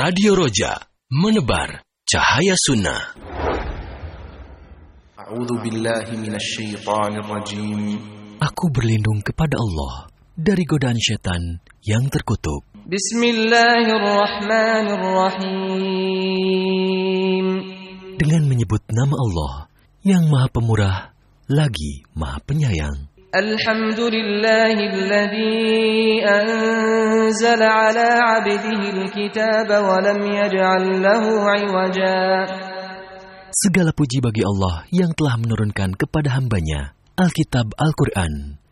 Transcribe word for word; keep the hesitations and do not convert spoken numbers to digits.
Radio Roja, menebar cahaya sunnah. A'udzu billahi minasy syaithanir rajim. Aku berlindung kepada Allah dari godaan syaitan yang terkutuk. Bismillahirrahmanirrahim. Dengan menyebut nama Allah yang Maha Pemurah lagi Maha Penyayang. Alhamdulillahilladzi anzala 'ala 'abdihi al-kitaba wa lam yaj'al lahu 'iwaja. Segala puji bagi Allah yang telah menurunkan kepada hambanya Alkitab Al-Quran